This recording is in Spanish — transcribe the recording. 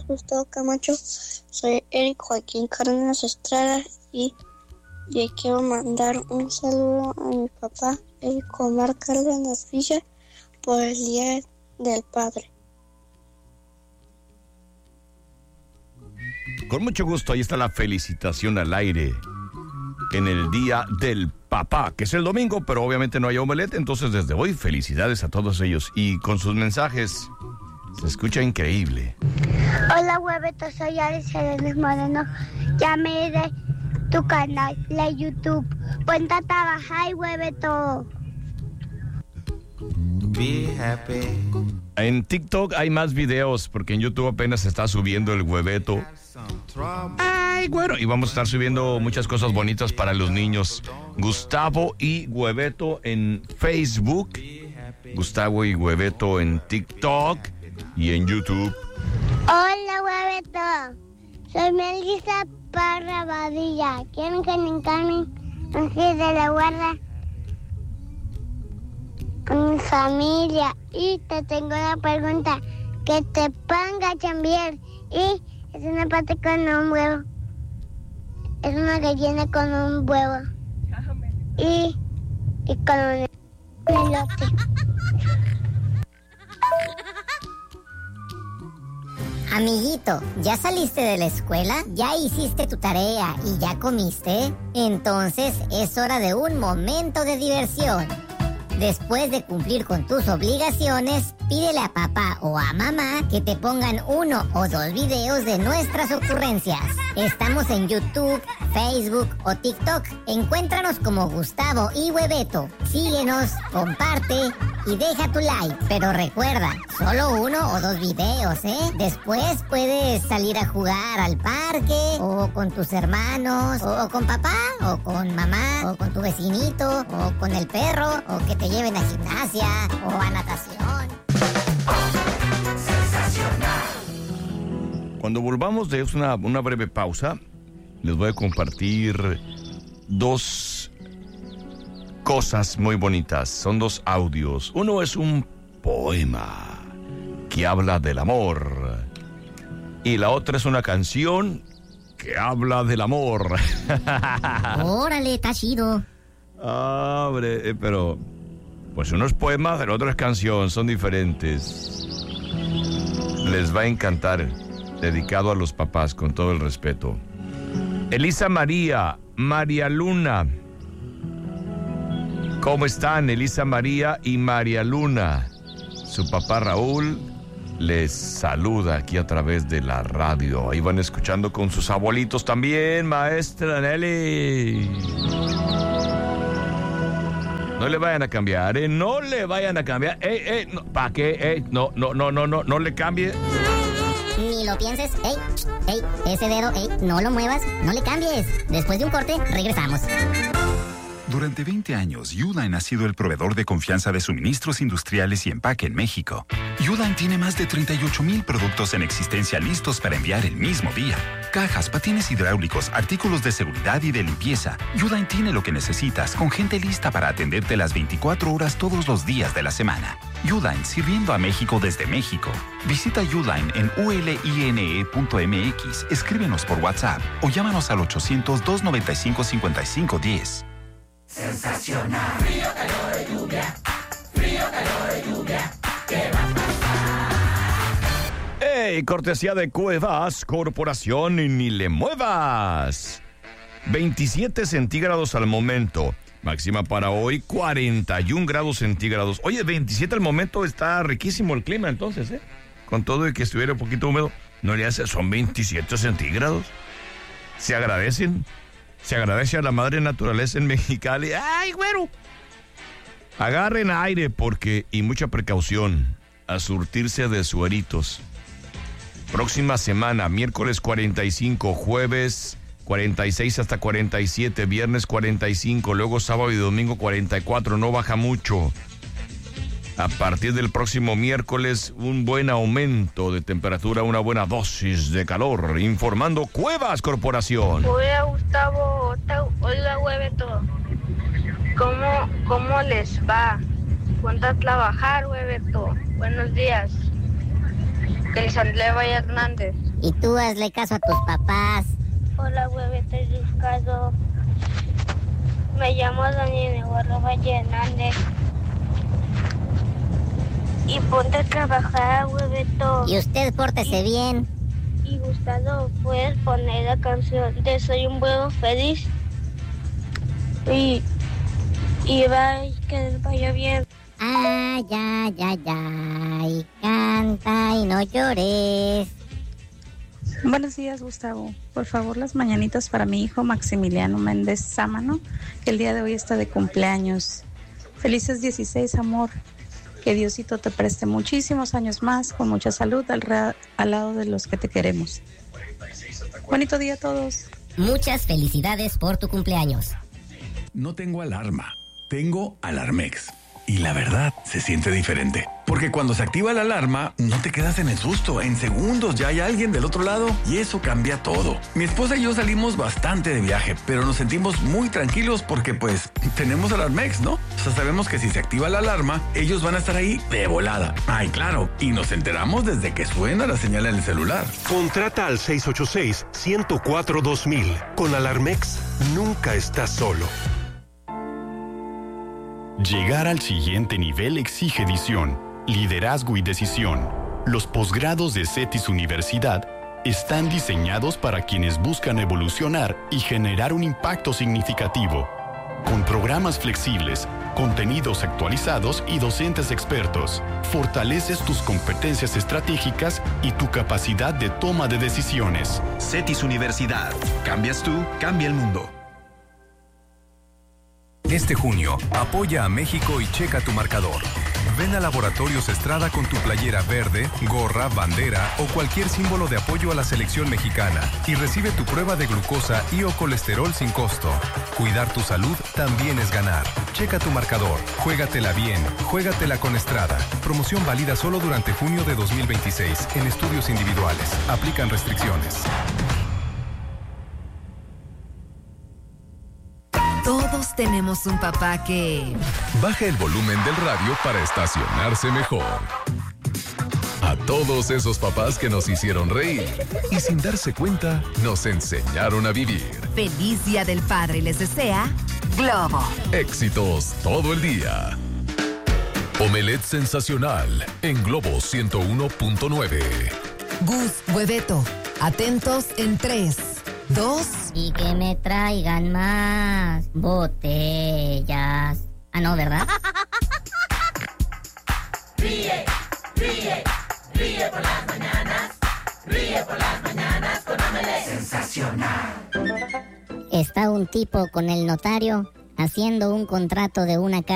Gustavo Camacho. Soy Eric Joaquín Cárdenas Estrada y le quiero mandar un saludo a mi papá, Eric Omar Cárdenas Villa, por el Día del Padre. Con mucho gusto, ahí está la felicitación al aire en el Día del Papá, que es el domingo, pero obviamente no hay omelette, entonces desde hoy felicidades a todos ellos y con sus mensajes se escucha increíble. Hola, hueveto, soy Alicia Denis Moreno. Llamé de tu canal de YouTube. Ponte a trabajar, hueveto. Be happy. En TikTok hay más videos porque en YouTube apenas se está subiendo el hueveto. Ay, güero. Y vamos a estar subiendo muchas cosas bonitas para los niños. Gustavo y Hueveto en Facebook. Gustavo y Hueveto en TikTok y en YouTube. Hola, hueveto. Soy Melissa Parra Badilla. ¿Quieren que me encarnen de la guarda con mi familia? Y te tengo una pregunta. Que te ponga a chambear. Y es una pata con un huevo. Es una gallina con un huevo. Y con un elote. Amiguito, ¿ya saliste de la escuela? ¿Ya hiciste tu tarea y ya comiste? Entonces es hora de un momento de diversión. Después de cumplir con tus obligaciones, pídele a papá o a mamá que te pongan 1 o 2 videos de nuestras ocurrencias. Estamos en YouTube, Facebook o TikTok. Encuéntranos como Gustavo y Hueveto. Síguenos, comparte y deja tu like. Pero recuerda, solo 1 o 2 videos, ¿eh? Después puedes salir a jugar al parque, o con tus hermanos, o con papá, o con mamá, o con tu vecinito, o con el perro, o que te lleven a gimnasia o a natación. Cuando volvamos de una breve pausa, les voy a compartir 2 cosas muy bonitas. Son 2 audios. Uno es un poema que habla del amor. Y la otra es una canción que habla del amor. Órale, está chido. Hombre, pero pues uno es poema, el otro es canción, son diferentes. Les va a encantar, dedicado a los papás, con todo el respeto. Elisa María, María Luna. ¿Cómo están, Elisa María y María Luna? Su papá Raúl les saluda aquí a través de la radio. Ahí van escuchando con sus abuelitos también, maestra Nelly. No le vayan a cambiar, no le vayan a cambiar. No, ¿para qué? No le cambie. Ni lo pienses. Ese dedo, no lo muevas, no le cambies. Después de un corte, regresamos. Durante 20 años, Uline ha sido el proveedor de confianza de suministros industriales y empaque en México. Uline tiene más de 38,000 productos en existencia listos para enviar el mismo día. Cajas, patines hidráulicos, artículos de seguridad y de limpieza. Uline tiene lo que necesitas, con gente lista para atenderte las 24 horas todos los días de la semana. Uline, sirviendo a México desde México. Visita Uline en uline.mx, escríbenos por WhatsApp o llámanos al 800-295-5510. Sensacional. Frío, calor de lluvia. Frío, calor de lluvia. ¿Qué va a pasar? ¡Ey! Cortesía de Cuevas Corporación y ni le muevas. 27 centígrados al momento. Máxima para hoy, 41 grados centígrados. Oye, 27 al momento, está riquísimo el clima entonces, ¿eh? Con todo y que estuviera un poquito húmedo, no le hace, son 27 centígrados. Se agradecen. Se agradece a la madre naturaleza en Mexicali. ¡Ay, güero! Agarren aire y mucha precaución a surtirse de sueritos. Próxima semana, miércoles 45, jueves 46 hasta 47, viernes 45, luego sábado y domingo 44, no baja mucho. A partir del próximo miércoles, un buen aumento de temperatura, una buena dosis de calor. Informando Cuevas Corporación. Hola, Gustavo. Hola, Hueveto. ¿Cómo les va? Ponte a trabajar, Hueveto. Buenos días. Que les le vaya Hernández. Y tú hazle caso a tus papás. Hola, huevito Ricardo. Me llamo Daniel Eduardo Valle Hernández. Y ponte a trabajar, huevito. Y usted pórtese bien. Y Gustavo, ¿puedes poner la canción de Soy un huevo feliz? Y que les vaya bien. Ay, ay, ay, ay, canta y no llores. Buenos días, Gustavo. Por favor, las mañanitas para mi hijo Maximiliano Méndez Sámano, que el día de hoy está de cumpleaños. Felices 16, amor. Que Diosito te preste muchísimos años más, con mucha salud, al lado de los que te queremos. Bonito día a todos. Muchas felicidades por tu cumpleaños. No tengo alarma, tengo Alarmex. Y la verdad, se siente diferente. Porque cuando se activa la alarma, no te quedas en el susto. En segundos ya hay alguien del otro lado y eso cambia todo. Mi esposa y yo salimos bastante de viaje, pero nos sentimos muy tranquilos porque pues tenemos Alarmex, ¿no? O sea, sabemos que si se activa la alarma, ellos van a estar ahí de volada. Ay, claro, y nos enteramos desde que suena la señal en el celular. Contrata al 686-104-2000. Con Alarmex, nunca estás solo. Llegar al siguiente nivel exige visión, liderazgo y decisión. Los posgrados de CETIS Universidad están diseñados para quienes buscan evolucionar y generar un impacto significativo. Con programas flexibles, contenidos actualizados y docentes expertos, fortaleces tus competencias estratégicas y tu capacidad de toma de decisiones. CETIS Universidad. Cambias tú, cambia el mundo. Este junio, apoya a México y checa tu marcador. Ven a Laboratorios Estrada con tu playera verde, gorra, bandera o cualquier símbolo de apoyo a la selección mexicana y recibe tu prueba de glucosa y o colesterol sin costo. Cuidar tu salud también es ganar. Checa tu marcador. Juégatela bien. Juégatela con Estrada. Promoción válida solo durante junio de 2026 en estudios individuales. Aplican restricciones. Todos tenemos un papá que... baja el volumen del radio para estacionarse mejor. A todos esos papás que nos hicieron reír y sin darse cuenta nos enseñaron a vivir. Feliz Día del Padre les desea Globo. Éxitos todo el día. Omelette sensacional en Globo 101.9. Gus, Hueveto, atentos en 3, 2... Y que me traigan más botellas. Ah, no, ¿verdad? Ríe, ríe, ríe por las mañanas. Ríe por las mañanas con Omelette sensacional. Está un tipo con el notario haciendo un contrato de una casa.